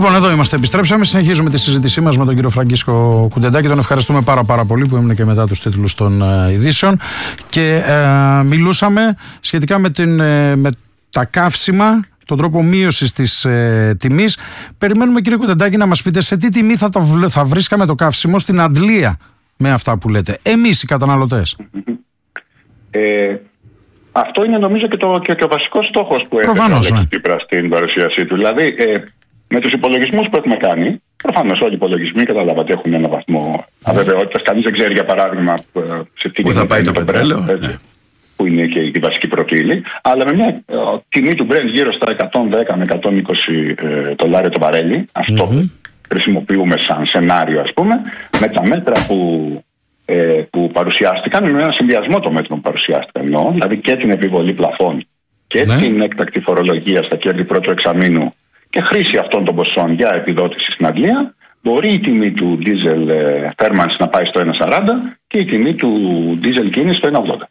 Λοιπόν, εδώ είμαστε. Επιστρέψαμε. Συνεχίζουμε τη συζήτησή μας με τον κύριο Φραγκίσκο Κουντεντάκη. Τον ευχαριστούμε πάρα πολύ που έμεινε και μετά τους τίτλους των ειδήσεων. Και μιλούσαμε σχετικά με τα καύσιμα, τον τρόπο μείωσης της τιμής. Περιμένουμε, κύριε Κουντεντάκη, να μας πείτε σε τι τιμή θα βρίσκαμε το καύσιμο στην Αντλία με αυτά που λέτε, εμείς οι καταναλωτές. Αυτό είναι νομίζω και ο βασικός στόχος που έχει ο Αλέξης Τσίπρας στην παρουσίασή του. Δηλαδή, με τους υπολογισμούς που έχουμε κάνει, προφανώς όλοι οι υπολογισμοί, καταλάβατε, έχουν ένα βαθμό αβεβαιότητας. Κανείς δεν ξέρει, για παράδειγμα, σε τι θα πάει το πετρέλαιο, που είναι και η βασική πρωτεΐλη. Αλλά με μια τιμή του Brent γύρω στα 110 με 120 δολάρια το βαρέλι, αυτό χρησιμοποιούμε σαν σενάριο, ας πούμε, με τα μέτρα που παρουσιάστηκαν, με ένα συνδυασμό των μέτρων που παρουσιάστηκαν, δηλαδή και την επιβολή πλαφών και την έκτακτη φορολογία στα κέρδη πρώτου εξαμήνου και χρήση αυτών των ποσών για επιδότηση στην Αγγλία, μπορεί η τιμή του δίζελ θέρμανση να πάει στο 1,40 και η τιμή του δίζελ κίνηση στο 1,80.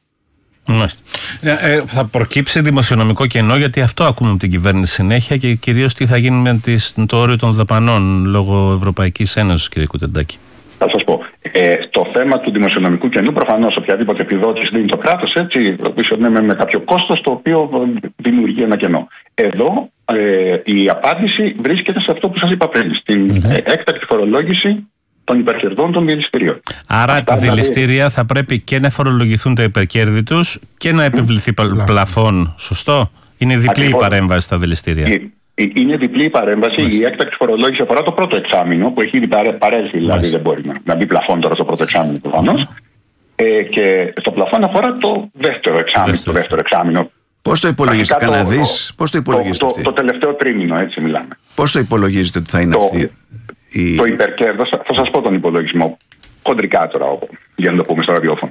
Θα προκύψει δημοσιονομικό κενό, γιατί αυτό ακούμε από την κυβέρνηση συνέχεια, και κυρίως τι θα γίνει με το όριο των δαπανών λόγω Ευρωπαϊκής Ένωσης, κύριε Κουντεντάκη. Θα σας πω. Το θέμα του δημοσιονομικού κενού, προφανώς οποιαδήποτε επιδότηση δίνει το κράτος, έτσι, με κάποιο κόστος το οποίο δημιουργεί ένα κενό. Εδώ η απάντηση βρίσκεται σε αυτό που σας είπα πριν, στην έκτακτη φορολόγηση των υπερκερδών των δηληστηρίων. Άρα τα δηληστήρια θα πρέπει και να φορολογηθούν τα υπερκέρδη τους και να επιβληθεί πλαφόν, σωστό? Είναι διπλή η παρέμβαση στα δηληστήρια. Είναι διπλή η παρέμβαση. Η έκτακτη φορολόγηση αφορά το πρώτο εξάμηνο, που έχει ήδη παρέλθει, δηλαδή δεν μπορεί να μπει πλαφόν τώρα στο πρώτο εξάμηνο προφανώς. Και στο πλαφόν αφορά το δεύτερο εξάμηνο. Πώς το υπολογίζετε, πώς το υπολογίζετε? Το τελευταίο τρίμηνο, έτσι μιλάμε. Πώς το υπολογίζετε ότι θα είναι αυτή το υπερκέρδος? Θα σας πω τον υπολογισμό χοντρικά τώρα, για να το πούμε στο ραδιόφωνο.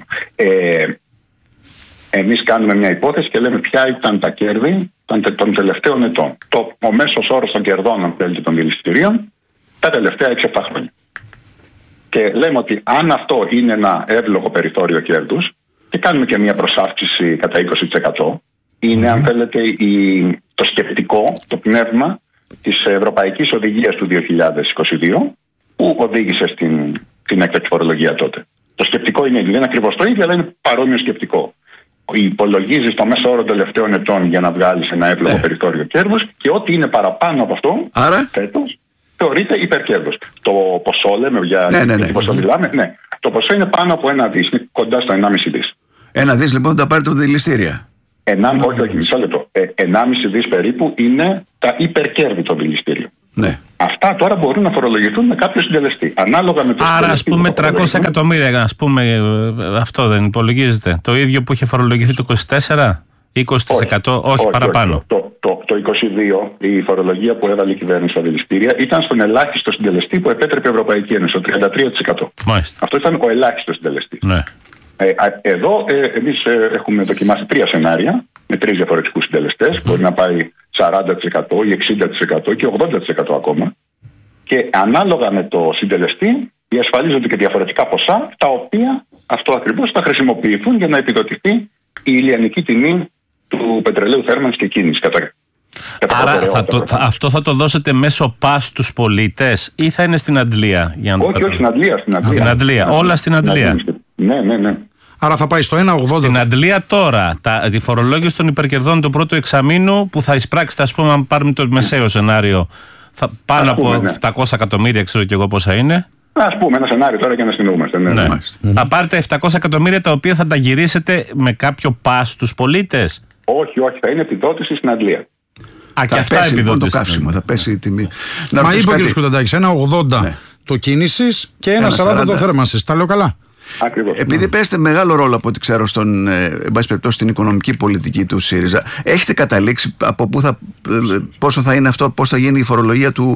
Εμείς κάνουμε μια υπόθεση και λέμε ποια ήταν τα κέρδη των τελευταίων ετών. Ο μέσος όρος των κερδών, αν θέλετε, των δηληστηρίων τα τελευταία 6-7 χρόνια. Και λέμε ότι αν αυτό είναι ένα εύλογο περιθώριο κέρδους, και κάνουμε και μια προσάυξηση κατά 20%, είναι, αν θέλετε, το σκεπτικό, το πνεύμα της Ευρωπαϊκής Οδηγίας του 2022, που οδήγησε στην έκτακτη φορολογία τότε. Το σκεπτικό δεν είναι ακριβώς το ίδιο, αλλά είναι παρόμοιο σκεπτικό. Υπολογίζεις το μέσο όρο τελευταίων ετών για να βγάλεις ένα εύλογο περιθώριο κέρδους, και ό,τι είναι παραπάνω από αυτό, φέτος, θεωρείται υπερκέρδος. Το ποσό, λέμε, για ποσό μιλάμε, το ποσό είναι πάνω από 1 δις, κοντά στο 1,5 δις. 1 δις λοιπόν τα πάρει το δηληστήρια. Όχι, μισό λεπτό. 1,5 δις περίπου είναι τα υπερκέρδη των δηληστήριων. Ναι. Αυτά τώρα μπορούν να φορολογηθούν με κάποιο συντελεστή. Ανάλογα με το άρα, ας πούμε, 300 εκατομμύρια, ας πούμε, αυτό δεν υπολογίζεται? Το ίδιο που είχε φορολογηθεί το 24, 20%, όχι παραπάνω. Το 22, η φορολογία που έβαλε η κυβέρνηση στα δηληστήρια ήταν στον ελάχιστο συντελεστή που επέτρεπε η Ευρωπαϊκή Ένωση, το 33%. Μάλιστα. Αυτό ήταν ο ελάχιστος συντελεστής. Ναι. Εδώ εμείς έχουμε δοκιμάσει 3 σενάρια με 3 διαφορετικούς συντελεστές. Μπορεί να πάει 40% ή 60% και 80% ακόμα. Και ανάλογα με το συντελεστή διασφαλίζονται και διαφορετικά ποσά, τα οποία αυτό ακριβώς θα χρησιμοποιηθούν για να επιδοτηθεί η ηλιανική τιμή του πετρελαίου θέρμανσης και κίνησης. Άρα αυτό θα το δώσετε μέσω ΠΑΣ στους πολίτες ή θα είναι στην Αντλία? Όχι, στην Αντλία. Όλα στην Αντλία. Ναι. Άρα θα πάει στο 1,80. Στην Αντλία τώρα, τη φορολόγηση των υπερκερδών του πρώτου εξαμήνου που θα εισπράξετε, ας πούμε, αν πάρουμε το μεσαίο σενάριο, πάνω από 700 εκατομμύρια, ξέρω και εγώ πόσα είναι. Ας πούμε ένα σενάριο τώρα και να συνεννοούμαστε. Ναι. Θα πάρετε 700 εκατομμύρια τα οποία θα τα γυρίσετε με κάποιο ΠΑΣ στους πολίτες? Όχι, θα είναι επιδότηση στην Αντλία. Και αυτά επιδότηση. Το καύσιμο, θα πέσει η τιμή. Μα είπε ο κ. Κουντεντάκης, 1,80 το κίνησης και 1,40 το θέρμανσης. Τα λέω καλά? Ακριβώς. Επειδή παίζετε μεγάλο ρόλο, από ό,τι ξέρω, στην οικονομική πολιτική του ΣΥΡΙΖΑ, έχετε καταλήξει από πόσο θα είναι αυτό, πώς θα γίνει η φορολογία του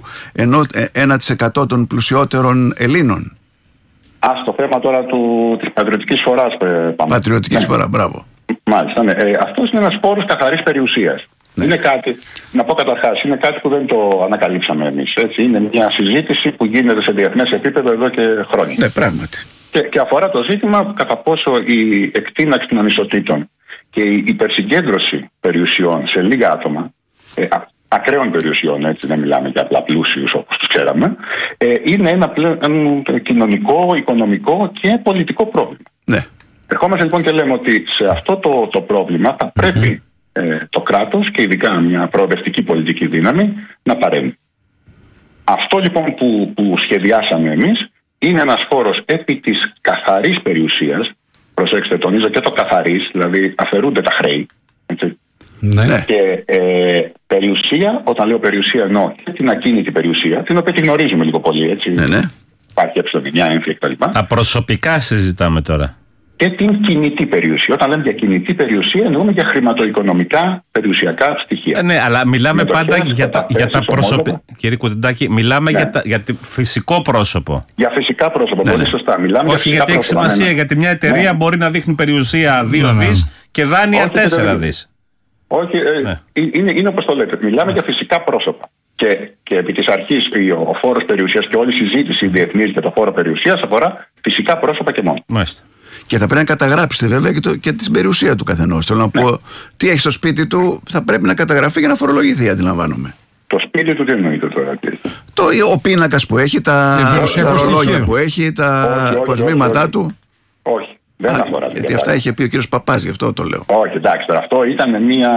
1% των πλουσιότερων Ελλήνων? Στο θέμα τώρα της πατριωτικής φοράς. Πατριωτικής φορά, μπράβο. Μάλιστα, ναι. Αυτός είναι ένας φόρος καθαρής περιουσίας. Ναι. Είναι κάτι, να πω καταρχάς, είναι κάτι που δεν το ανακαλύψαμε εμείς. Έτσι. Είναι μια συζήτηση που γίνεται σε διεθνές επίπεδο εδώ και χρόνια. Ναι, πράγματι. Και αφορά το ζήτημα κατά πόσο η εκτείναξη των ανισοτήτων και η υπερσυγκέντρωση περιουσιών σε λίγα άτομα, ακραίων περιουσιών, έτσι, δεν μιλάμε για απλά πλούσιους όπως τους ξέραμε, είναι ένα κοινωνικό, οικονομικό και πολιτικό πρόβλημα. Ναι. Ερχόμαστε λοιπόν και λέμε ότι σε αυτό το πρόβλημα θα πρέπει το κράτος και ειδικά μια προοδευτική πολιτική δύναμη να παρέμβει. Αυτό λοιπόν που σχεδιάσαμε εμείς είναι ένας φόρος επί της καθαρής περιουσίας. Προσέξτε, τονίζω και το καθαρής, δηλαδή αφαιρούνται τα χρέη. Έτσι. Ναι. Και περιουσία, όταν λέω περιουσία εννοώ και την ακίνητη περιουσία, την οποία τη γνωρίζουμε λίγο πολύ, έτσι. Ναι. Υπάρχει εψοδημιά, έμφυα κτλ. Τα προσωπικά συζητάμε τώρα. Και την κινητή περιουσία. Όταν λέμε για κινητή περιουσία, εννοούμε για χρηματοοικονομικά περιουσιακά στοιχεία. Ναι, αλλά μιλάμε πάντα για τα προσωπικά. Κύριε Κουντεντάκη, μιλάμε για το φυσικό πρόσωπο. Για φυσικά πρόσωπα, πολύ σωστά. Μιλάμε. Όχι, γιατί έχει σημασία, γιατί μια εταιρεία μπορεί να δείχνει περιουσία 2 δις και δάνεια 4 δις. Όχι, είναι όπως το λέτε. Μιλάμε για φυσικά πρόσωπα. Και επί της αρχής ο φόρος περιουσίας και όλη η συζήτηση διεθνής για το φόρο περιουσίας αφορά φυσικά πρόσωπα και μόνο. Μάλιστα. Και θα πρέπει να καταγράψετε βέβαια και την περιουσία του καθενός. Θέλω να πω, τι έχει στο σπίτι του θα πρέπει να καταγραφεί για να φορολογηθεί, αντιλαμβάνομαι. Το σπίτι του τι εννοείται τώρα? Ο πίνακας που έχει, τα ρολόγια που έχει, τα κοσμήματά του. Όχι. Δεν αφορά. Γιατί αυτά είχε πει ο κύριος Παπάς, γι' αυτό το λέω. Όχι, εντάξει, αυτό ήταν μια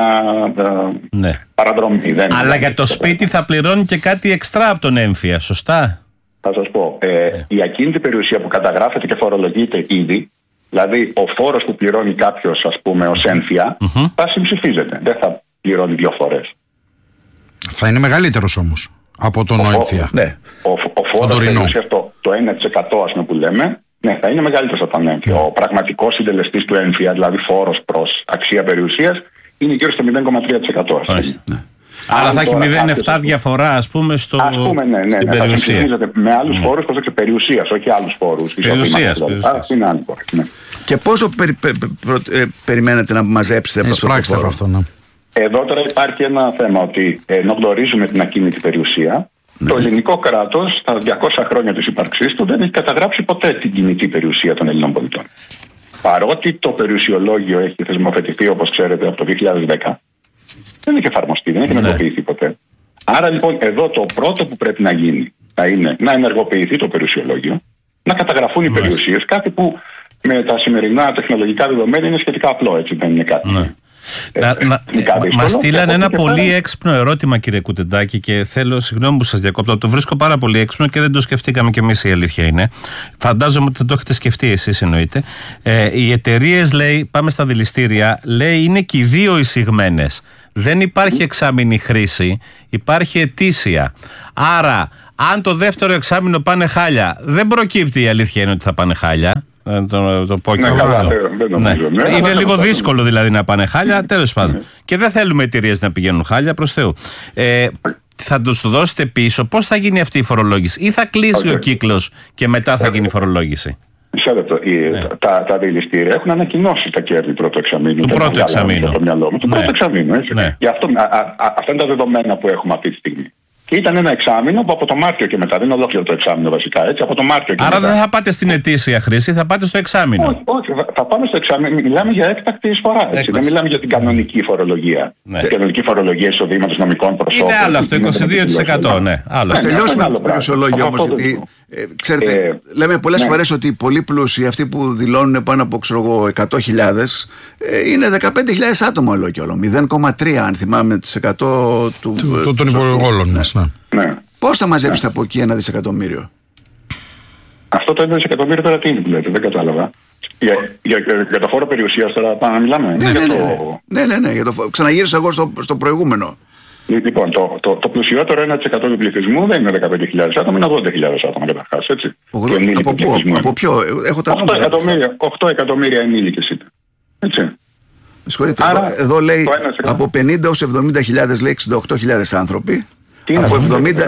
παραδρομή. Αλλά για το σπίτι θα πληρώνει και κάτι εξτρά από τον έμφυα, σωστά? Θα σας πω. Η ακίνητη περιουσία που καταγράφεται και φορολογείται ήδη, δηλαδή ο φόρος που πληρώνει κάποιος, ας πούμε, ως έμφυα, θα συμψηφίζεται. Δεν θα πληρώνει 2 φορές. Θα είναι μεγαλύτερος όμως από τον έμφυα. Ναι. Ο φόρος περιουσίας, το 1% ας πούμε που λέμε, ναι, θα είναι μεγαλύτερος από τον έμφυα. Ο πραγματικός συντελεστής του έμφυα, δηλαδή φόρος προς αξία περιουσίας, είναι γύρω στο 0,3%. Άρα θα έχει 0,7 διαφορά, ας πούμε, στην περιουσία. Με άλλους φόρους, προσέξτε, περιουσίας, όχι άλλους φόρους. Περιουσίας. Είναι άλλοι φόροι. Ναι. Και πόσο περιμένετε να μαζέψετε από αυτό? Ναι. Εδώ τώρα υπάρχει ένα θέμα ότι ενώ γνωρίζουμε την ακίνητη περιουσία, το ελληνικό κράτος στα 200 χρόνια της ύπαρξής του δεν έχει καταγράψει ποτέ την κινητή περιουσία των Ελλήνων πολιτών. Παρότι το περιουσιολόγιο έχει θεσμοθετηθεί, όπως ξέρετε, από το 2010, δεν έχει εφαρμοστεί, δεν έχει ενεργοποιηθεί ποτέ. Άρα λοιπόν εδώ το πρώτο που πρέπει να γίνει θα είναι να ενεργοποιηθεί το περιουσιολόγιο, να καταγραφούν οι περιουσίες, κάτι που με τα σημερινά τεχνολογικά δεδομένα είναι σχετικά απλό, έτσι, δεν είναι κάτι. Μας στείλανε ένα πολύ έξυπνο ερώτημα, κύριε Κουντεντάκη, και θέλω, συγγνώμη που σας διακόπτω, το βρίσκω πάρα πολύ έξυπνο και δεν το σκεφτήκαμε κι εμείς, η αλήθεια είναι. Φαντάζομαι ότι δεν το έχετε σκεφτεί εσείς, εννοείται. Οι εταιρείες, λέει, πάμε στα δηληστήρια, λέει, είναι και οι 2 εισηγμένες. Δεν υπάρχει εξάμηνη χρήση, υπάρχει ετήσια. Άρα, αν το δεύτερο εξάμηνο πάνε χάλια, δεν προκύπτει, η αλήθεια είναι ότι θα πάνε χάλια. Το πω και είναι λίγο δύσκολο δηλαδή να πάνε χάλια, τέλος πάντων. Και δεν θέλουμε εταιρείες να πηγαίνουν χάλια, προς Θεού. Θα τους το δώσετε πίσω? Πώς θα γίνει αυτή η φορολόγηση? Ή θα κλείσει ο κύκλος και μετά θα γίνει η φορολόγηση? Μισό λεπτό. Τα δηληστήρια έχουν ανακοινώσει τα κέρδη πρώτου εξαμήνου. Του πρώτου εξαμήνου. Του πρώτου εξαμήνου. Αυτά είναι τα δεδομένα που έχουμε αυτή τη στιγμή. Και ήταν ένα εξάμηνο που από το Μάρτιο και μετά, δεν είναι ολόκληρο το εξάμηνο βασικά, έτσι, από το Μάρτιο και άρα μετά. Δεν θα πάτε στην ετήσια χρήση, θα πάτε στο εξάμηνο. Όχι, θα πάμε στο εξάμηνο. Μιλάμε για έκτακτη εισφορά. Δεν μιλάμε για την κανονική φορολογία. Την κανονική φορολογία εισοδήματος νομικών προσώπων. Είναι άλλο αυτό, 22%. Ναι, άλλο. Τελειώσουμε το περιουσιολόγιο όμως, γιατί ξέρετε, λέμε πολλές φορές ότι οι πολύ πλούσιοι, αυτοί που δηλώνουν πάνω από 100.000, είναι 15.000 άτομα όλο και όλο. 0,3 αν θυμάμαι τις 100 των υπολογόλων. Ναι. Πώς θα μαζέψετε από εκεί 1 δισεκατομμύριο? Αυτό το 1 δισεκατομμύριο τώρα τι είναι που λέτε, δεν κατάλαβα. Για το φόρο περιουσίας τώρα πάμε να μιλάμε. Ναι. Ξαναγύρισα εγώ στο προηγούμενο. Λοιπόν, το πλουσιότερο 1% του πληθυσμού δεν είναι 15.000 άτομα, είναι 80.000 άτομα καταρχάς, έτσι. Από ποιο? Έχω τα νούμερα. 8 εκατομμύρια ενήλικες ήταν. Έτσι. Συγχωρείτε, εδώ λέει από 50 ως 70.000 λέει 68.000 άνθρωποι. Από 70.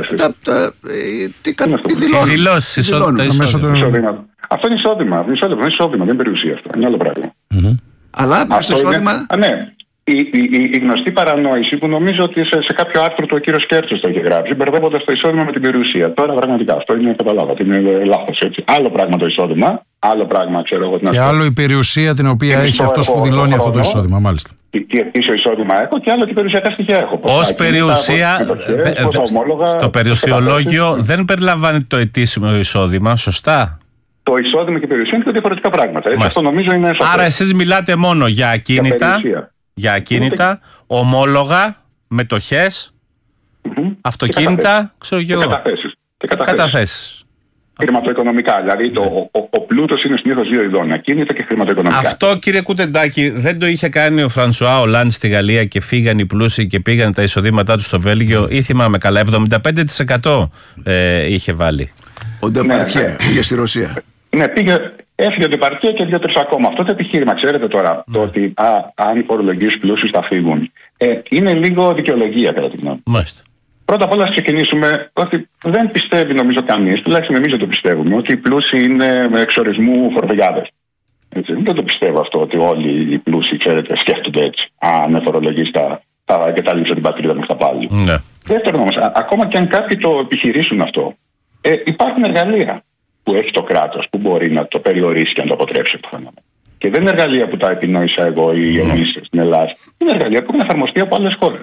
Τι δηλώσεις. Αυτό είναι εισόδημα. Είναι εισόδημα, δεν είναι περιουσία αυτό. Είναι άλλο πράγμα. Αλλά στο εισόδημα. Ναι. Η γνωστή παρανόηση που νομίζω ότι σε κάποιο άρθρο του ο κύριος Κέρτσος το έχει γράψει, μπερδεύοντας το εισόδημα με την περιουσία. Τώρα πραγματικά αυτό είναι, καταλάβατε, είναι λάθος, έτσι. Άλλο πράγμα το εισόδημα, άλλο πράγμα ξέρω εγώ. Και άλλο η περιουσία την οποία έχει αυτός που δηλώνει αυτό το εισόδημα, μάλιστα. τι ετήσιο εισόδημα έχω και άλλο τι περιουσιακά στοιχεία έχω. Ως περιουσία, στο περιουσιολόγιο δεν περιλαμβάνει το ετήσιο εισόδημα, σωστά? Το εισόδημα και η περιουσία είναι δύο διαφορετικά πράγματα. Έτσι, αυτό νομίζω είναι σωστό. Άρα εσείς μιλάτε μόνο για ακίνητα, ομόλογα, μετοχές, αυτοκίνητα, ξέρω και εγώ. Καταθέσεις. Χρηματοοικονομικά. Δηλαδή ο πλούτος είναι συνήθως δύο ειδών, ακίνητα και χρηματοοικονομικά. Αυτό, κύριε Κουτεντάκη, δεν το είχε κάνει ο Φρανσουά Ολάντ στη Γαλλία και φύγαν οι πλούσιοι και πήγαν τα εισοδήματά του στο Βέλγιο, ή θυμάμαι καλά, 75% είχε βάλει. Ο Ντεπαρτιέ πήγε στη Ρωσία. Ναι, έφυγε ο Ντεπαρτιέ και 2-3 ακόμα. Αυτό το επιχείρημα, ξέρετε τώρα, το ότι αν οι φορολογικοί πλούσιοι θα φύγουν, είναι λίγο δικαιολογία κατά τη γνώμη μου. Πρώτα απ' όλα, να ξεκινήσουμε ότι δεν πιστεύει, νομίζω, κανείς, τουλάχιστον εμείς δεν το πιστεύουμε, ότι οι πλούσιοι είναι με εξορισμού φορολογιάδες. Δεν το πιστεύω αυτό, ότι όλοι οι πλούσιοι, ξέρετε, σκέφτονται έτσι. Με φορολογείς θα εγκαταλείψω την πατρίδα μου στα πάλι. Ναι. Δεύτερον όμως, ακόμα και αν κάποιοι το επιχειρήσουν αυτό, υπάρχουν εργαλεία που έχει το κράτος που μπορεί να το περιορίσει και να το αποτρέψει το φαινόμενο. Και δεν είναι εργαλεία που τα επινόησα εγώ ή εμείς στην Ελλάδα. Είναι εργαλεία που έχουν εφαρμοστεί από άλλες χώρες.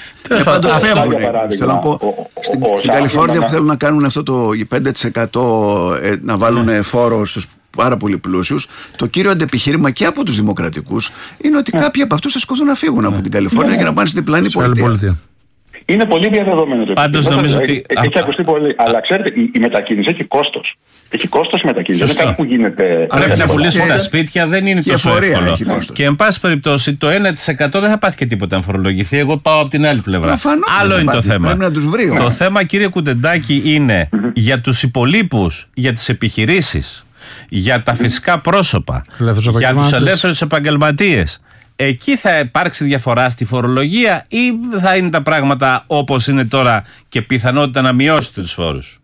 Θέλω να πω, στην Καλιφόρνια που θέλουν να κάνουν αυτό το 5% να βάλουν φόρο στους πάρα πολύ πλούσιους, το κύριο αντεπιχείρημα και από τους δημοκρατικούς είναι ότι κάποιοι από αυτούς θα σκοτούν να φύγουν από την Καλιφόρνια και να πάνε στην διπλανή πολιτεία. Είναι πολύ διαδεδομένο το Πάντως νομίζω ότι έχει ακουστεί πολύ. Αλλά ξέρετε, η μετακίνηση έχει κόστος. Έχει κόστος η μετακίνηση. Δεν είναι κάτι που γίνεται. Πρέπει να πουλήσουν τα σπίτια, δεν είναι τόσο εύκολο. Και εν πάση περιπτώσει, το 1% δεν θα πάθει και τίποτα αν φορολογηθεί. Εγώ πάω από την άλλη πλευρά. Άλλο είναι το θέμα. Πρέπει να τους βρει. Το θέμα, κύριε Κουτεντάκη, είναι για τους υπολείπους, για τις επιχειρήσεις, για τα φυσικά πρόσωπα, για τους ελεύθερους επαγγελματίες. Εκεί θα υπάρξει διαφορά στη φορολογία ή θα είναι τα πράγματα όπως είναι τώρα και πιθανότητα να μειώσετε τους φόρους?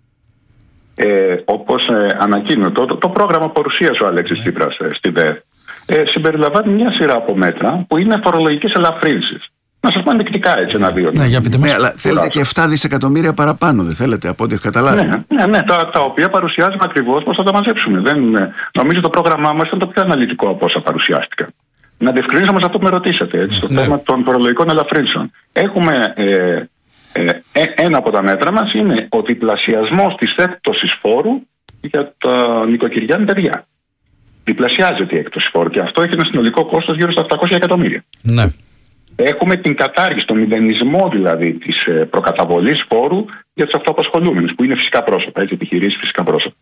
Όπως ανακοίνω, το πρόγραμμα που παρουσίασε ο Αλέξης Τσίπρας στη ΔΕΔ συμπεριλαμβάνει μια σειρά από μέτρα που είναι φορολογικές ελαφρύνσεις. Να σας πω ενδεικτικά έτσι ένα-δύο. Ναι, αλλά θέλετε και 7 δισεκατομμύρια παραπάνω, δεν θέλετε, από ό,τι έχω καταλάβει. Ναι, τα οποία παρουσιάζουμε ακριβώς πώς θα τα μαζέψουμε. Νομίζω το πρόγραμμά μας ήταν το πιο αναλυτικό από όσα παρουσιάστηκαν. Να διευκρινίσω όμως αυτό που με ρωτήσατε, έτσι, στο θέμα των φορολογικών ελαφρύνσεων. Έχουμε ένα από τα μέτρα μας είναι ο διπλασιασμός της έκπτωσης φόρου για τα νοικοκυριά με παιδιά. Διπλασιάζεται η έκπτωση φόρου και αυτό έχει ένα συνολικό κόστος γύρω στα 700 εκατομμύρια. Ναι. Έχουμε την κατάργηση, τον μηδενισμό δηλαδή της προκαταβολής φόρου για τους αυτοαπασχολούμενους, που είναι φυσικά πρόσωπα, έτσι, επιχειρήσεις φυσικά πρόσωπα.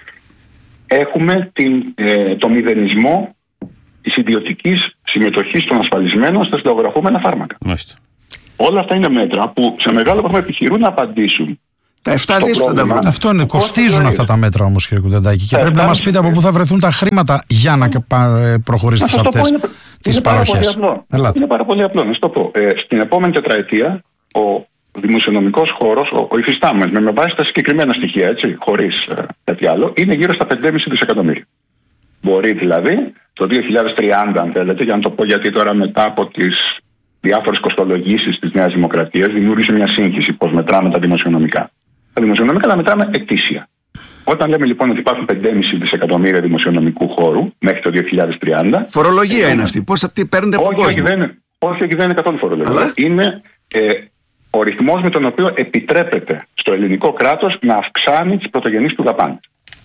Έχουμε το μηδενισμό της ιδιωτικής συμμετοχής των ασφαλισμένων στα συνταγογραφούμενα φάρμακα. Μάλιστα. Όλα αυτά είναι μέτρα που σε μεγάλο βαθμό επιχειρούν να απαντήσουν. Τα 7 δις θα τα βρουν. Αυτό είναι. Κοστίζουν αυτά τα μέτρα όμως, κύριε Κουτεντάκη. Και πρέπει να μας πείτε από πού θα βρεθούν τα χρήματα για να προχωρήσετε σε αυτές τις παροχές. Είναι πάρα πολύ απλό. Να σας το πω. Στην επόμενη τετραετία ο δημοσιονομικός χώρος, ο υφιστάμενος, με βάση τα συγκεκριμένα στοιχεία, έτσι, χωρίς κάτι άλλο, είναι γύρω στα 5,5 δισεκατομμύρια. Μπορεί δηλαδή το 2030, αν θέλετε, για να το πω γιατί τώρα μετά από τις διάφορες κοστολογήσεις της Νέας Δημοκρατίας δημιούργησε μια σύγχυση πώς μετράμε τα δημοσιονομικά. Τα δημοσιονομικά τα μετράμε ετήσια. Όταν λέμε λοιπόν ότι υπάρχουν 5,5 δισεκατομμύρια δημοσιονομικού χώρου μέχρι το 2030. Φορολογία είναι αυτή. Πώς τι παίρνετε από τον κόσμο? Όχι, δεν είναι καθόλου φορολογία. Αλλά είναι ο ρυθμός με τον οποίο επιτρέπεται στο ελληνικό κράτος να αυξάνει τις πρωτογενείς του δαπάνες.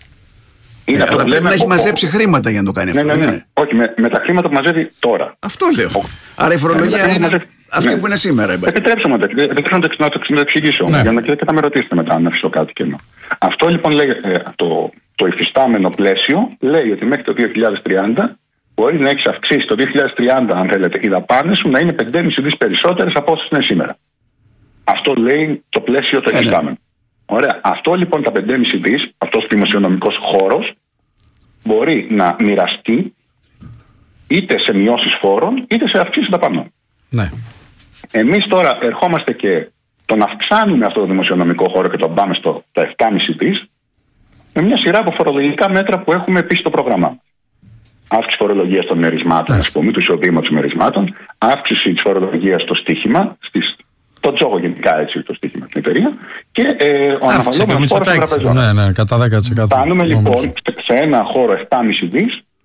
Αλλά πρέπει να έχει μαζέψει χρήματα για να το κάνει αυτό. Ναι. Όχι, με τα χρήματα που μαζεύει τώρα. Αυτό λέω. Άρα η φορολογία είναι αυτή που είναι σήμερα. Επιτρέψτε μου να το εξηγήσω. Για να και θα με ρωτήσετε μετά, αν αφήσω κάτι κενό. Αυτό λοιπόν λέει το υφιστάμενο πλαίσιο, λέει ότι μέχρι το 2030 μπορεί να έχει αυξήσει το 2030, αν θέλετε, οι δαπάνες σου να είναι 5,5 δις περισσότερες από όσες είναι σήμερα. Αυτό λέει το πλαίσιο το υφιστάμενο. Ωραία. Αυτό λοιπόν τα 5,5 δις, αυτός ο δημοσιονομικός χώρος, μπορεί να μοιραστεί είτε σε μειώσεις φόρων είτε σε αυξήσεις δαπανών. Ναι. Εμείς τώρα ερχόμαστε και τον αυξάνουμε αυτό το δημοσιονομικό χώρο και τον πάμε στα 7,5 δις με μια σειρά από φορολογικά μέτρα που έχουμε επίσης στο πρόγραμμά. Αύξηση φορολογίας των μερισμάτων, ας πούμε, του εισοδήματος μερισμάτων, αύξηση της φορολογίας στο στοίχημα, το τζόγο γενικά, έτσι, το στοίχημα στην εταιρεία και ο αναβαλλόμενος φόρος των τραπεζών. Ναι, κατά 10%. Φτάνουμε λοιπόν σε ένα χώρο 7,5 δις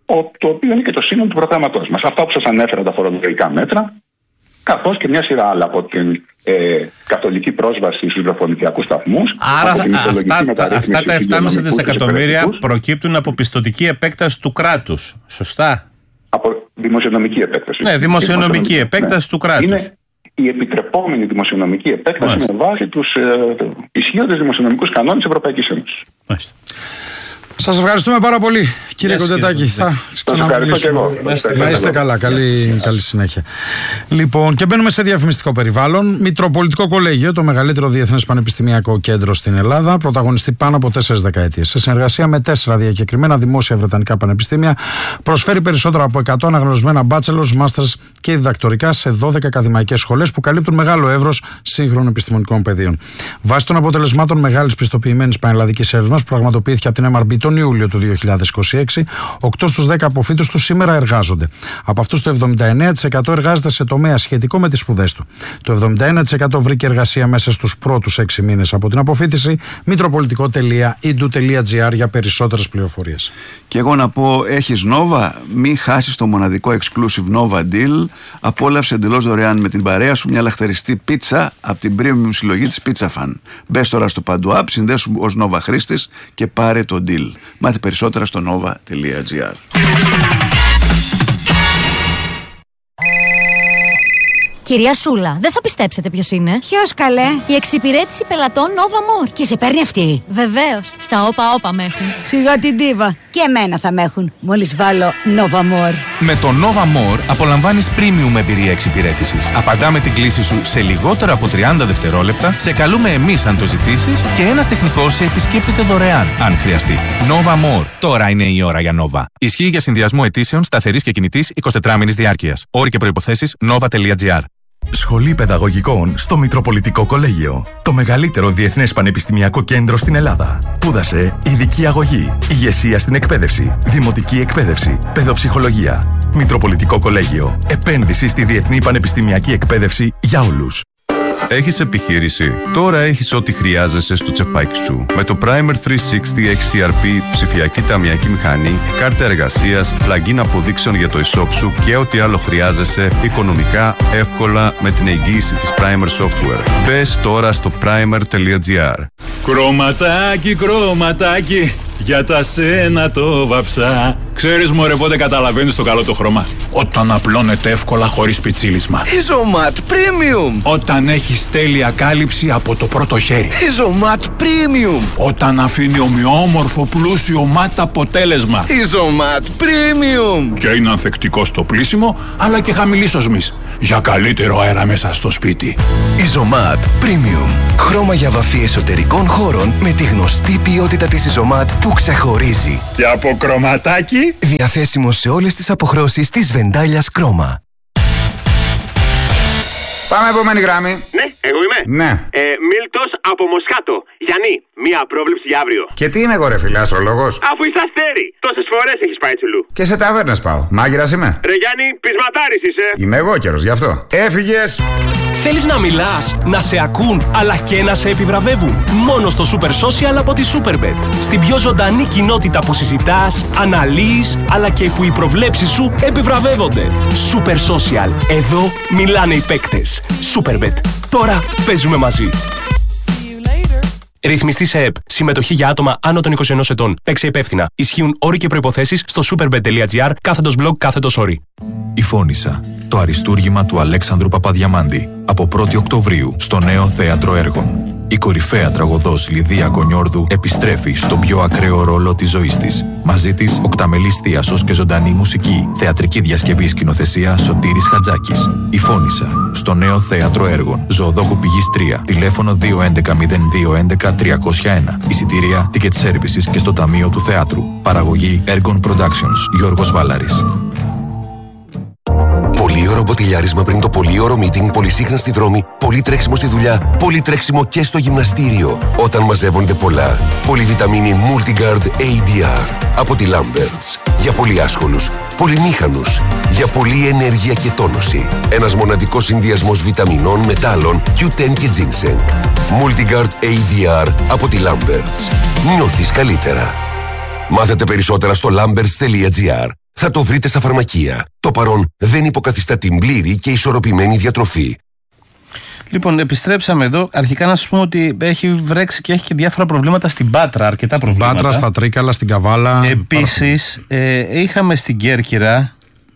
το οποίο είναι και το σύνολο του προγράμματός μας. Αυτά που σας ανέφερα, τα φορολογικά μέτρα, καθώς και μια σειρά άλλα, από την καθολική πρόσβαση στους βιβλιοφωνικιακούς σταθμούς. Άρα αυτά τα 7,5 δισεκατομμύρια προκύπτουν από πιστωτική επέκταση του κράτους. Σωστά. Από δημοσιονομική επέκταση. Ναι, δημοσιονομική επέκταση του κράτους. Είναι η επιτρεπόμενη δημοσιονομική επέκταση με βάση τους ισχύοντες δημοσιονομικούς κανόνες της Ευρωπαϊκής Ένωσης. Σας ευχαριστούμε πάρα πολύ, κύριε Κοντετάκη. Θα ξαναμιλήσουμε. Να είστε καλά. Καλή συνέχεια. Λοιπόν, και μπαίνουμε σε διαφημιστικό περιβάλλον. Μητροπολιτικό Κολέγιο, το μεγαλύτερο διεθνές πανεπιστημιακό κέντρο στην Ελλάδα, πρωταγωνιστεί πάνω από 4 δεκαετίες. Σε συνεργασία με 4 διακεκριμένα δημόσια βρετανικά πανεπιστήμια, προσφέρει περισσότερα από 100 αναγνωρισμένα bachelors, masters και διδακτορικά σε 12 ακαδημαϊκές σχολές που καλύπτουν μεγάλο εύρος σύγχρονων επιστημονικών πεδίων. Βάσει των αποτελεσμάτων μεγάλης πιστοποιημένης πανελλαδικής έρευνας που πραγματοποιήθηκε από την MRB τον Ιούλιο του 2026, 8 στους 10 αποφύτους του σήμερα εργάζονται. Από αυτούς το 79% εργάζεται σε τομέα σχετικό με τις σπουδές του. Το 71% βρήκε εργασία μέσα στους πρώτους 6 μήνες από την αποφύτιση. Mitropolitico.edu.gr για περισσότερες πληροφορίες. Και εγώ να πω, έχεις Nova, μην χάσεις το μοναδικό exclusive Nova Deal. Απόλαυσε εντελώς δωρεάν με την παρέα σου μια λαχταριστή πίτσα από την premium συλλογή της Pizza Fan. Μπες τώρα στο Παντού App, συνδέσου ως Nova χρήστης και πάρε το deal. Μάθε περισσότερα στο nova.gr. Κυρία Σούλα, δεν θα πιστέψετε ποιος είναι. Ποιος, καλέ? Η εξυπηρέτηση πελατών Nova More. Και σε παίρνει αυτή? Βεβαίως. Στα όπα με έχουν. Σιγά την ντίβα. Και εμένα θα με έχουν. Μόλις βάλω Nova More. Με το Nova More απολαμβάνεις premium εμπειρία εξυπηρέτησης. Απαντάμε την κλήση σου σε λιγότερα από 30 δευτερόλεπτα, σε καλούμε εμείς αν το ζητήσεις και ένας τεχνικός σε επισκέπτεται δωρεάν αν χρειαστεί. Nova More. Τώρα είναι η ώρα για Nova. Ισχύει για συνδυασμό αιτήσεων σταθερής και κινητής 24μηνης διάρκειας. Όροι και προϋποθέσεις nova.gr. Σχολή Παιδαγωγικών στο Μητροπολιτικό Κολέγιο. Το μεγαλύτερο διεθνές πανεπιστημιακό κέντρο στην Ελλάδα. Σπούδασε ειδική αγωγή, ηγεσία στην εκπαίδευση, δημοτική εκπαίδευση, παιδοψυχολογία. Μητροπολιτικό Κολέγιο. Επένδυση στη διεθνή πανεπιστημιακή εκπαίδευση για όλους. Έχεις επιχείρηση? Τώρα έχεις ό,τι χρειάζεσαι στο τσεπάκι σου. Με το Primer 360 XCRP, ψηφιακή ταμιακή μηχανή, κάρτα εργασίας, plugin αποδείξεων για το e-shop σου και ό,τι άλλο χρειάζεσαι οικονομικά, εύκολα με την εγγύηση της Primer Software. Μπες τώρα στο primer.gr. Κρωματάκι, για τα σένα το βαψά. Ξέρεις μωρέ πότε καταλαβαίνεις το καλό το χρώμα? Όταν απλώνεται εύκολα χωρίς πιτσίλισμα. Isomat Premium. Όταν έχεις τέλεια κάλυψη από το πρώτο χέρι. Isomat Premium. Όταν αφήνει ομοιόμορφο πλούσιο ματ αποτέλεσμα. Isomat Premium. Και είναι ανθεκτικό στο πλύσιμο αλλά και χαμηλής οσμής. Για καλύτερο αέρα μέσα στο σπίτι. Isomat Premium. Χρώμα για βαφή εσωτερικών χώρων με τη γνωστή ποιότητα της Isomat που ξεχωρίζει. Και από κρωματάκι. Διαθέσιμο σε όλες τις αποχρώσεις της Βεντάλιας Κρόμα. Πάμε επόμενη γράμμη. Ναι, εγώ είμαι. Ναι. Μίλτος από Μοσχάτο. Γιάννη, μία πρόβλεψη για αύριο. Και τι είμαι εγώ ρε φίλε, αστρολόγος? Αφού είσαι αστέρι. Τόσες φορές έχεις πάει τσουλού. Και σε ταβέρνες πάω. Μάγειρας είμαι. Ρε Γιάννη, πεισματάρης είσαι. Είμαι εγώ καιρος γι' αυτό. Έφυγες. Θέλεις να μιλάς, να σε ακούν, αλλά και να σε επιβραβεύουν? Μόνο στο Super Social από τη Superbet. Στην πιο ζωντανή κοινότητα που συζητάς, αναλύεις, αλλά και που οι προβλέψεις σου επιβραβεύονται. Super Social. Εδώ μιλάνε οι παίκτες. Superbet. Τώρα παίζουμε μαζί. Ρυθμιστή σε ΕΠ. Συμμετοχή για άτομα άνω των 21 ετών. Παίξε υπεύθυνα. Ισχύουν όροι και προϋποθέσεις στο superbet.gr/blog/όροι. Η Φώνισσα. Το αριστούργημα του Αλέξανδρου Παπαδιαμάντη. Από 1η Οκτωβρίου στο Νέο Θέατρο Έργων. Η κορυφαία τραγωδός Λιδία Κονιόρδου επιστρέφει στον πιο ακραίο ρόλο της ζωής της. Μαζί της, οκταμελής θίασος και ζωντανή μουσική. Θεατρική διασκευή σκηνοθεσία Σωτήρης Χατζάκης. Η Φώνισσα. Στο Νέο Θέατρο Έργων. Ζωοδόχου Πηγής 3. Τηλέφωνο 211-0211-301. Εισιτήρια, ticket services και στο Ταμείο του Θεάτρου. Παραγωγή Έργων Productions. Γιώργος Βάλαρης. Πολύωρο μποτιλιάρισμα πριν το πολύωρο meeting, πολυσύχναστη δρόμη, πολύ τρέξιμο στη δουλειά, πολύ τρέξιμο και στο γυμναστήριο. Όταν μαζεύονται πολλά, πολυβιταμίνη Multigard ADR από τη Lamberts. Για πολύ άσχολους, πολυμήχανους, για πολλή ενέργεια και τόνωση. Ένας μοναδικός συνδυασμός βιταμινών, μετάλλων, Q10 και ginseng. Multigard ADR από τη Lamberts. Νιώθεις καλύτερα. Μάθετε περισσότερα στο lamberts.gr. Θα το βρείτε στα φαρμακεία. Το παρόν δεν υποκαθιστά την πλήρη και ισορροπημένη διατροφή. Λοιπόν, επιστρέψαμε εδώ. Αρχικά να σας πούμε ότι έχει βρέξει και έχει και διάφορα προβλήματα στην Πάτρα. Αρκετά προβλήματα. Στην Πάτρα, στα Τρίκαλα, στην Καβάλα. Επίσης, είχαμε στην Κέρκυρα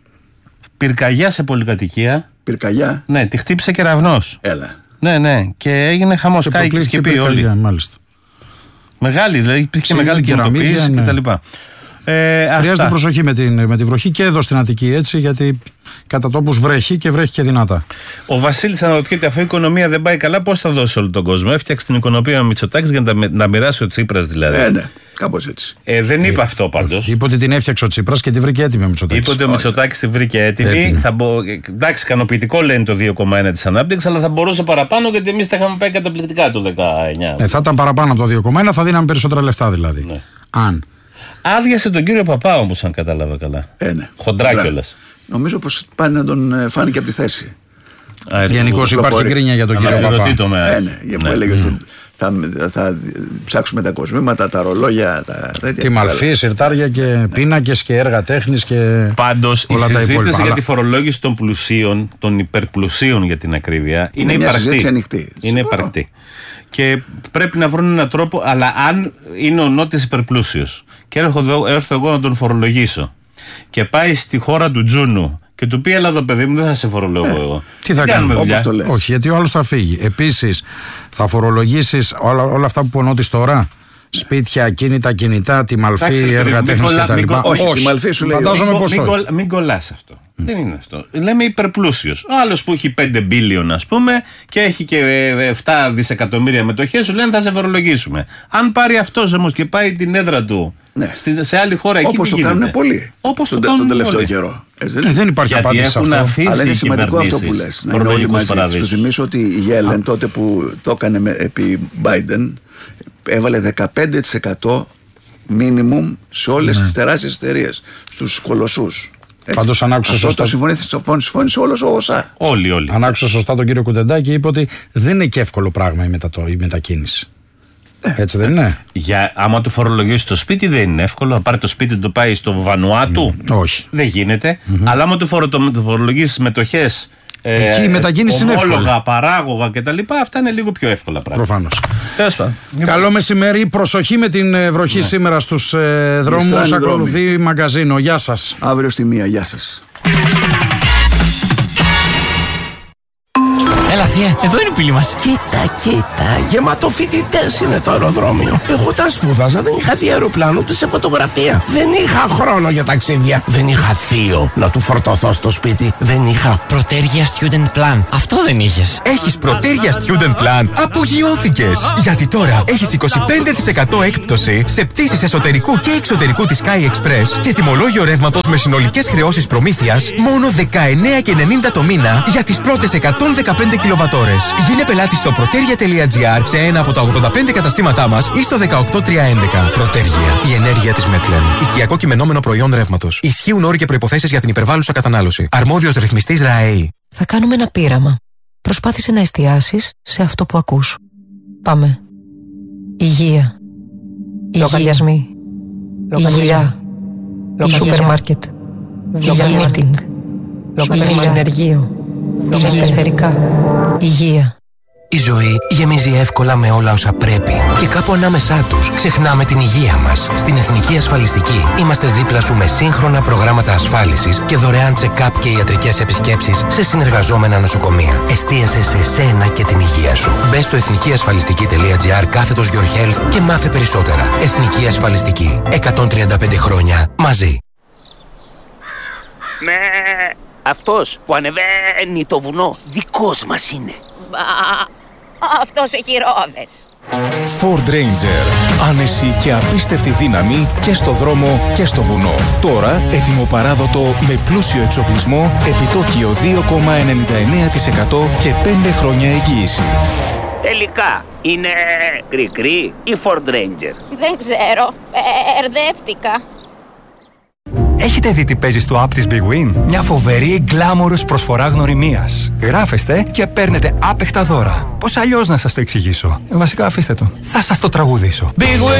πυρκαγιά σε πολυκατοικία. Πυρκαγιά? Ναι, τη χτύπησε κεραυνός. Έλα. Ναι, και έγινε χαμός. Κάηκε η σκεπή όλη. Μάλιστα. Μεγάλη, δηλαδή υπήρχε μεγάλη κινητοποίηση κτλ. Χρειάζεται προσοχή με τη βροχή και εδώ στην Αττική, έτσι, γιατί κατά τόπους βρέχει και βρέχει και δυνατά. Ο Βασίλης αναρωτιέται, αφού η οικονομία δεν πάει καλά, πώς θα δώσει όλο τον κόσμο? Έφτιαξε την οικονομία με Μητσοτάκης για να μοιράσει ο Τσίπρας, δηλαδή. Ναι, κάπως έτσι. Δεν είπε αυτό πάντως. Είπε ότι την έφτιαξε ο Τσίπρας και τη βρήκε έτοιμη ο Μητσοτάκης. Είπε ότι ο Μητσοτάκης τη βρήκε έτοιμη. Εντάξει, ικανοποιητικό λένε το 2,1 της ανάπτυξης, αλλά θα μπορούσε παραπάνω, γιατί εμείς τα είχαμε πάει καταπληκτικά το 19. Θα ήταν παραπάνω από το 2,1, θα δίναμε περισσότερα λεφτά δηλαδή. Ναι. Αν. Άδειασε τον κύριο Παπά όμως, αν κατάλαβα καλά. Ναι. Χοντρά κιόλας. Νομίζω πως πάνε να τον φάνηκε από τη θέση. Γενικώς υπάρχει γκρίνια για τον κύριο Παπά. Ναι, που έλεγε ότι θα ψάξουμε τα κοσμήματα, τα ρολόγια, τη μαλφή, συρτάρια και πίνακες και έργα τέχνης και πάντως όλα η τα συζήτηση υπόλοιπα. για τη φορολόγηση των πλουσίων, των υπερπλουσίων για την ακρίβεια, είναι υπαρκτή. Είναι υπαρκτή. Και πρέπει να βρουν έναν τρόπο, αλλά αν είναι ο Νότης υπερπλούσιος και έρθω εγώ να τον φορολογήσω και πάει στη χώρα του Τζούνου και του πει, έλα εδώ παιδί μου, δεν θα σε φορολογώ εγώ. Τι θα κάνουμε, όπως το λες. Όχι, γιατί ο άλλος θα φύγει. Επίσης, θα φορολογήσεις όλα αυτά που πονώτης τώρα. Σπίτια, ακίνητα, κινητά, τη μαλφή, έργα τέχνης κτλ. Όχι, τη μαλφή σου λέει. Φαντάζομαι πως μην κολλάς αυτό. Δεν είναι αυτό. Λέμε υπερπλούσιος. Ο άλλος που έχει 5 μπίλιον, ας πούμε, και έχει και 7 δισεκατομμύρια μετοχές, σου λένε θα σε φορολογήσουμε. Αν πάρει αυτός όμως και πάει την έδρα του σε άλλη χώρα, εκεί όπως τι γίνεται? το κάνουν πολλοί τον τελευταίο καιρό. Δεν υπάρχει απάντηση σε αυτό. Αλλά είναι σημαντικό αυτό που λες. Να είναι όλοι μαζί. Σου θυμίσω ότι η Γέλεν τότε που το έκανε επί Biden έβαλε 15% minimum σε όλες τις τεράστιες εταιρείες, στους κολοσσούς. Πάντως αν άκουσα σωστά. Αυτό το συμφώνησε όλος ο ΩΣΑ. Όλοι. Αν άκουσα σωστά τον κύριο Κουντεντάκη, είπε ότι δεν είναι και εύκολο πράγμα η μετακίνηση. Έτσι δεν είναι? Άμα το φορολογήσει το σπίτι δεν είναι εύκολο. Αν πάρει το σπίτι το πάει στο Βανουάτου, όχι. Δεν γίνεται. Αλλά άμα το φορολογήσει μετοχές, εκεί η μετακίνηση είναι εύκολη. Ομόλογα, παράγωγα κτλ. Αυτά είναι λίγο πιο εύκολα πράγματα. Προφανώς. Καλό μεσημέρι. Προσοχή με την βροχή σήμερα στους δρόμους. Ακολουθεί μαγκαζίνο. Γεια σας. Αύριο στη 1. Γεια σας. Έλα θεία, εδώ είναι η πύλη μας. Κοίτα, γεμάτο φοιτητές είναι το αεροδρόμιο. Εγώ τα σπούδαζα, δεν είχα δει αεροπλάνο ούτε σε φωτογραφία. Δεν είχα χρόνο για ταξίδια. Δεν είχα θείο να του φορτωθώ στο σπίτι. Δεν είχα Πρωτέργεια Student Plan. Αυτό δεν είχες. Έχεις Πρωτέργεια Student Plan. Απογειώθηκες. Γιατί τώρα έχεις 25% έκπτωση σε πτήσεις εσωτερικού και εξωτερικού της Sky Express και τιμολόγιο ρεύματος με συνολικές χρεώσεις προμήθειας μόνο 19,90 το μήνα για τις πρώτες 115 κιλοβατόρες. Γίνε πελάτη στο proteria.gr σε ένα από τα 85 καταστήματά μας ή στο 18311. Πρωτέργεια. Η ενέργεια της Μετλεν. Οικιακό κειμενόμενο προϊόν ρεύματος. Ισχύουν όροι και προϋποθέσεις για την υπερβάλλουσα κατανάλωση. Αρμόδιος ρυθμιστής ΡΑΕΗ. Θα κάνουμε ένα πείραμα. Προσπάθησε να εστιάσεις σε αυτό που ακούς. Πάμε. Υγεία. Λογαριασμοί. Υγεία. Σούπερ μάρκετ. Υγεία meeting. Ενεργείο. Υγεία. Υγεία. Η ζωή γεμίζει εύκολα με όλα όσα πρέπει και κάπου ανάμεσά τους ξεχνάμε την υγεία μας. Στην Εθνική Ασφαλιστική είμαστε δίπλα σου με σύγχρονα προγράμματα ασφάλισης και δωρεάν check-up και ιατρικές επισκέψεις σε συνεργαζόμενα νοσοκομεία. Εστίασε σε σένα και την υγεία σου. Μπες στο εθνικιασφαλιστική.gr/your health και μάθε περισσότερα. Εθνική Ασφαλιστική. 135 χρόνια μαζί. Αυτός που ανεβαίνει το βουνό δικός μας είναι. Αυτός έχει ρόδες. Ford Ranger. Άνεση και απίστευτη δύναμη και στο δρόμο και στο βουνό. Τώρα έτοιμο παράδοτο με πλούσιο εξοπλισμό, επιτόκιο 2,99% και 5 χρόνια εγγύηση. Τελικά είναι κρικρή ή Ford Ranger? Δεν ξέρω. Ερδεύτηκα. Έχετε δει τι παίζει στο app της Big Win? Μια φοβερή γκλάμορος προσφορά γνωριμίας. Γράφεστε και παίρνετε άπεχτα δώρα. Πώς αλλιώς να σας το εξηγήσω? Βασικά αφήστε το. Θα σας το τραγουδήσω. Big Win!